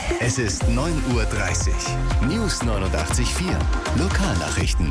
Es ist 9:30 Uhr. News 89.4. Lokalnachrichten.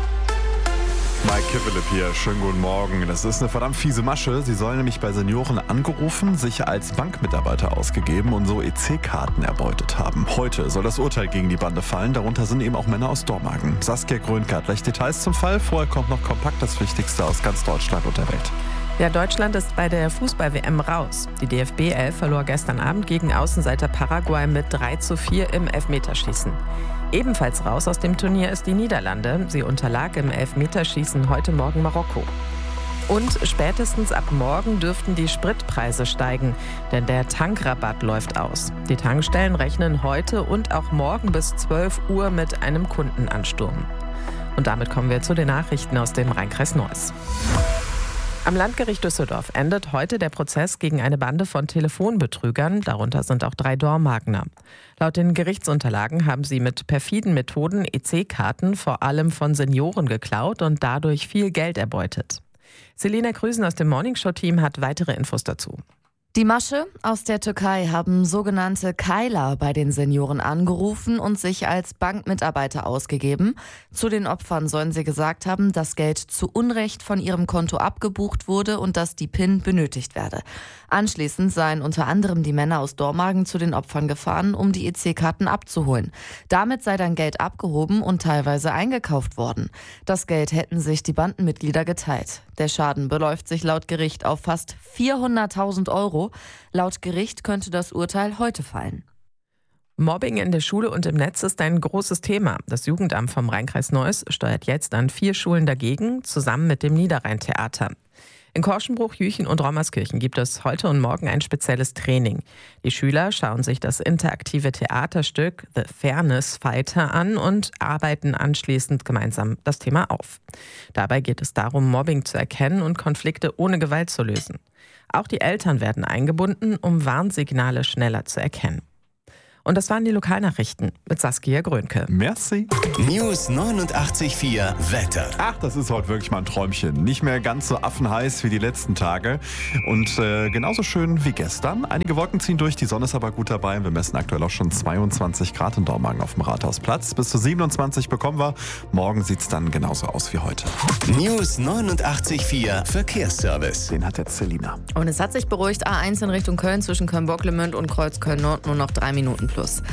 Mike Kivelip hier, schönen guten Morgen. Das ist eine verdammt fiese Masche. Sie sollen nämlich bei Senioren angerufen, sich als Bankmitarbeiter ausgegeben und so EC-Karten erbeutet haben. Heute soll das Urteil gegen die Bande fallen. Darunter sind eben auch Männer aus Dormagen. Saskia Grönke hat gleich Details zum Fall. Vorher kommt noch kompakt das Wichtigste aus ganz Deutschland und der Welt. Ja, Deutschland ist bei der Fußball-WM raus. Die DFB 11 verlor gestern Abend gegen Außenseiter Paraguay mit 3:4 im Elfmeterschießen. Ebenfalls raus aus dem Turnier ist die Niederlande. Sie unterlag im Elfmeterschießen heute Morgen Marokko. Und spätestens ab morgen dürften die Spritpreise steigen, denn der Tankrabatt läuft aus. Die Tankstellen rechnen heute und auch morgen bis 12 Uhr mit einem Kundenansturm. Und damit kommen wir zu den Nachrichten aus dem Rheinkreis Neuss. Am Landgericht Düsseldorf endet heute der Prozess gegen eine Bande von Telefonbetrügern, darunter sind auch 3 Dormagener. Laut den Gerichtsunterlagen haben sie mit perfiden Methoden EC-Karten vor allem von Senioren geklaut und dadurch viel Geld erbeutet. Selina Krüsen aus dem Morningshow-Team hat weitere Infos dazu. Die Masche aus der Türkei haben sogenannte Keiler bei den Senioren angerufen und sich als Bankmitarbeiter ausgegeben. Zu den Opfern sollen sie gesagt haben, dass Geld zu Unrecht von ihrem Konto abgebucht wurde und dass die PIN benötigt werde. Anschließend seien unter anderem die Männer aus Dormagen zu den Opfern gefahren, um die EC-Karten abzuholen. Damit sei dann Geld abgehoben und teilweise eingekauft worden. Das Geld hätten sich die Bandenmitglieder geteilt. Der Schaden beläuft sich laut Gericht auf fast 400.000 Euro. Laut Gericht könnte das Urteil heute fallen. Mobbing in der Schule und im Netz ist ein großes Thema. Das Jugendamt vom Rheinkreis Neuss steuert jetzt an 4 Schulen dagegen, zusammen mit dem Niederrhein-Theater. In Korschenbruch, Jüchen und Rommerskirchen gibt es heute und morgen ein spezielles Training. Die Schüler schauen sich das interaktive Theaterstück The Fairness Fighter an und arbeiten anschließend gemeinsam das Thema auf. Dabei geht es darum, Mobbing zu erkennen und Konflikte ohne Gewalt zu lösen. Auch die Eltern werden eingebunden, um Warnsignale schneller zu erkennen. Und das waren die Lokalnachrichten mit Saskia Grönke. Merci. News 89.4 Wetter. Ach, das ist heute wirklich mal ein Träumchen. Nicht mehr ganz so affenheiß wie die letzten Tage und genauso schön wie gestern. Einige Wolken ziehen durch, die Sonne ist aber gut dabei. Wir messen aktuell auch schon 22 Grad in Dormagen auf dem Rathausplatz. Bis zu 27 bekommen wir. Morgen sieht es dann genauso aus wie heute. News 89.4 Verkehrsservice. Den hat jetzt Selina. Und es hat sich beruhigt. A1 in Richtung Köln zwischen Köln-Bocklemünd und Kreuz-Köln-Nord nur noch 3 Minuten plus.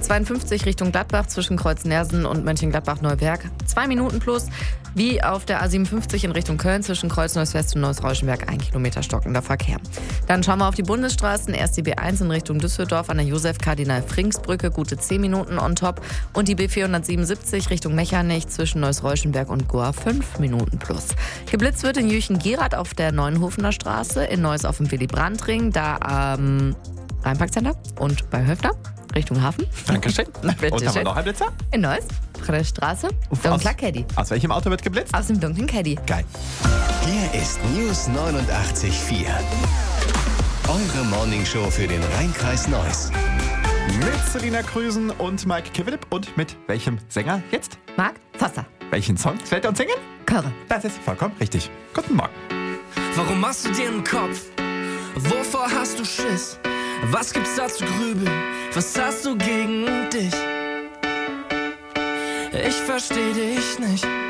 A52 Richtung Gladbach zwischen Kreuz-Nersen und Mönchengladbach-Neuberg 2 Minuten plus. Wie auf der A57 in Richtung Köln zwischen Kreuz-Neuss-West und Neuss-Rauschenberg 1 Kilometer stockender Verkehr. Dann schauen wir auf die Bundesstraßen. Erst die B1 in Richtung Düsseldorf an der Josef-Kardinal-Frings-Brücke, gute 10 Minuten on top. Und die B477 Richtung Mechernich zwischen Neuss-Rauschenberg und Goa 5 Minuten plus. Geblitzt wird in Jüchen-Gerath auf der Neuenhofener Straße, in Neuss auf dem Willy-Brandt-Ring, da am Rheinparkcenter und bei Höfner Richtung Hafen. Dankeschön. Und haben wir noch einen Blitzer? In Neuss, Freie Straße, dunkler Caddy. Aus welchem Auto wird geblitzt? Aus dem dunklen Caddy. Geil. Hier ist News 89.4. Eure Morningshow für den Rheinkreis Neuss. Mit Selina Krüsen und Mike Kivelip. Und mit welchem Sänger jetzt? Marc Foster. Welchen Song werdet ihr uns singen? Chöre. Das ist vollkommen richtig. Guten Morgen. Warum machst du dir einen Kopf? Wovor hast du Schiss? Was gibt's da zu grübeln? Was hast du gegen dich? Ich versteh dich nicht.